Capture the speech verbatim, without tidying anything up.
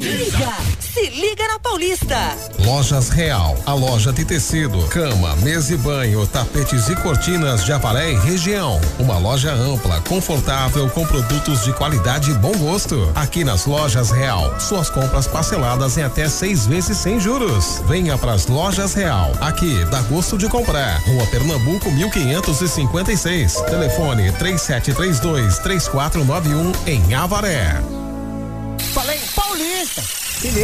Liga, se liga na Paulista. Lojas Real, a loja de tecido, cama, mesa e banho, tapetes e cortinas de Avaré e região. Uma loja ampla, confortável, com produtos de qualidade e bom gosto. Aqui nas Lojas Real, suas compras parceladas em até seis vezes sem juros. Venha pras Lojas Real, aqui dá gosto de comprar. Rua Pernambuco, mil quinhentos e cinquenta e seis. Telefone três sete três dois, três quatro nove um em Avaré. Falei Paulista.